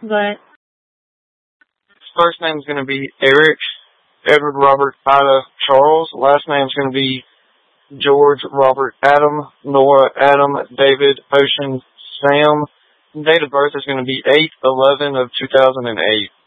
Go ahead. First name is going to be Eric, Edward Robert Ida Charles. Last name is going to be George Robert Adam, Nora Adam, David Ocean Sam. Date of birth is going to be 8/11 of 2008.